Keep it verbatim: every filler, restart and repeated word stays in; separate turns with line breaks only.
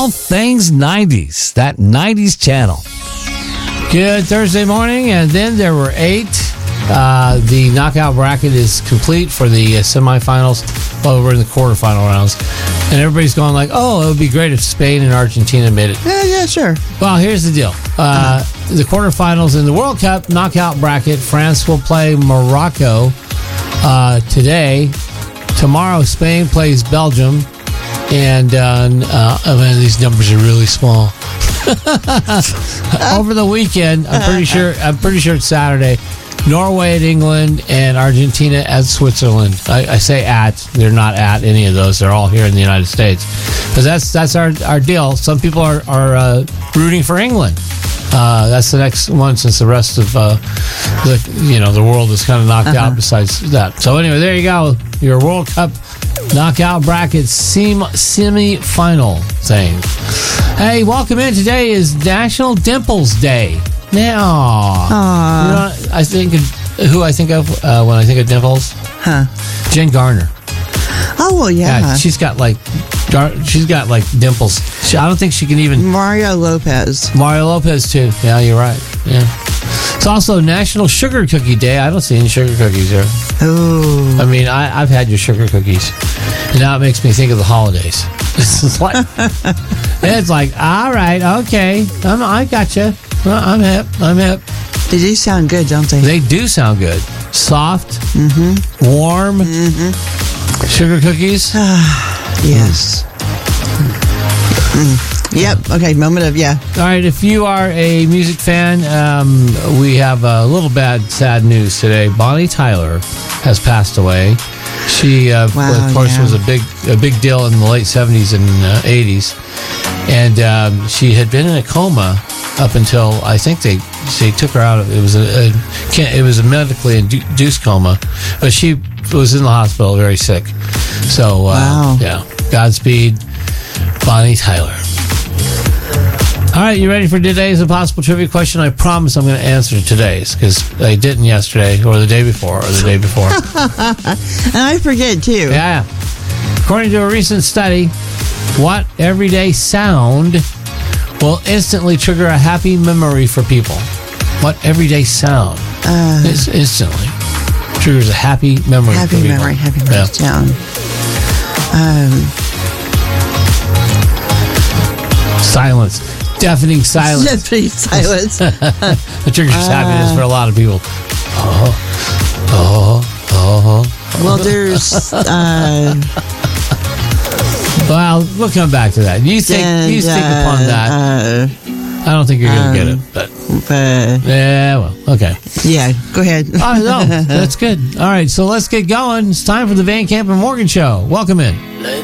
All things nineties, that nineties channel. Good Thursday morning, and then there were eight. Uh, the knockout bracket is complete for the uh, semifinals. Well, we're in the quarterfinal rounds, and everybody's going like, "Oh, it would be great if Spain and Argentina made it."
Yeah, yeah, sure.
Well, here's the deal: uh, the quarterfinals in the World Cup knockout bracket. France will play Morocco uh, today. Tomorrow, Spain plays Belgium, and uh, uh, oh man, these numbers are really small. Over the weekend, I'm pretty sure. I'm pretty sure it's Saturday. Norway at England and Argentina at Switzerland. I, I say at; they're not at any of those. They're all here in the United States. Because that's that's our, our deal. Some people are are uh, rooting for England. Uh, that's the next one, since the rest of uh, the you know the world is kind of knocked uh-huh. out. Besides that, so anyway, there you go. Your World Cup knockout bracket sem- semi-final thing. Hey, welcome in. Today is National Dimples Day. Now, you know, I think of, who I think of uh, when I think of dimples.
Huh?
Jen Garner.
Oh well, yeah.
yeah she's got like, she's got like dimples. She, I don't think she can even.
Mario Lopez.
Mario Lopez too. Yeah, you're right. Yeah. It's also National Sugar Cookie Day. I don't see any sugar cookies here.
Oh.
I mean, I, I've had your sugar cookies, and now it makes me think of the holidays. It's like, it's like, all right, okay, I'm, I got you. I'm hip. I'm hip.
They do sound good, don't they?
They do sound good. Soft,
mm-hmm.
warm, mm-hmm. sugar cookies.
Yes. Mm. Yep. Okay. Moment of yeah.
All right. If you are a music fan, um, we have a little bad, sad news today. Bonnie Tyler has passed away. She, uh,
wow,
of course,
yeah.
was a big, a big deal in the late seventies and uh, eighties, and um, she had been in a coma up until I think they they took her out. It was a, a it was a medically induced coma, but she was in the hospital very sick. So uh,
wow.
yeah, Godspeed, Bonnie Tyler. All right, you ready for today's impossible trivia question? I promise I'm going to answer today's, because I didn't yesterday or the day before or the day before.
And I forget too.
Yeah. According to a recent study, what everyday sound will instantly trigger a happy memory for people? What everyday sound
uh,
is instantly triggers a happy memory
happy
for people?
Memory, happy memory,
yeah.
sound. Um,
silence. Deafening silence.
Deafening silence.
It triggers
uh,
happiness for a lot of people. Oh, oh, oh.
Well, there's... Uh,
well, we'll come back to that. You think,
and,
you think
uh,
upon that.
Uh,
I don't think you're going to
um,
get it, but...
but...
Yeah, well, okay.
Yeah, go ahead.
Oh, no, that's good. All right, so let's get going. It's time for the Van Camp and Morgan Show. Welcome in.